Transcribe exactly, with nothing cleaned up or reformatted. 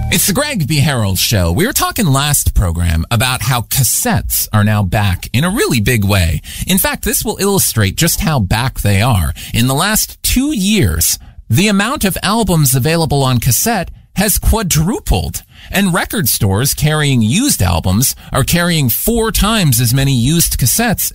It's the Greg B. Harold Show. We were talking last program about how cassettes are now back in a really big way. In fact, this will illustrate just how back they are. In the last two years, the amount of albums available on cassette has quadrupled. And record stores carrying used albums are carrying four times as many used cassettes